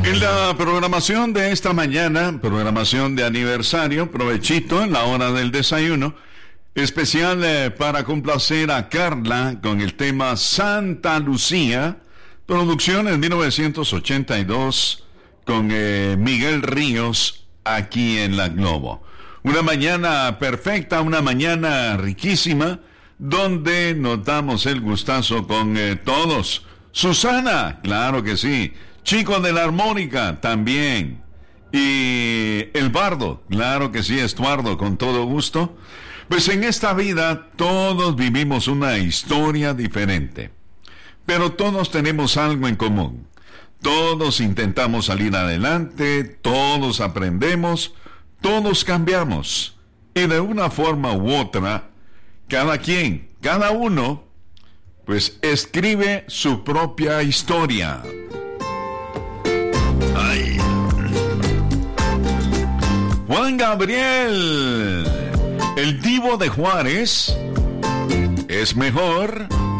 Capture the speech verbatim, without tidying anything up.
En la programación de esta mañana, programación de aniversario, provechito en la hora del desayuno, especial eh, para complacer a Carla con el tema Santa Lucía, producción en mil novecientos ochenta y dos con eh, Miguel Ríos aquí en La Globo. Una mañana perfecta, una mañana riquísima, donde nos damos el gustazo con eh, todos. Susana, claro que sí. Chico de la armónica, también. Y el bardo, claro que sí, Estuardo, con todo gusto. Pues en esta vida todos vivimos una historia diferente, pero todos tenemos algo en común. Todos intentamos salir adelante, todos aprendemos, todos cambiamos. Y de una forma u otra, cada quien, cada uno, pues escribe su propia historia. Ay. Juan Gabriel, el Divo de Juárez, es mejor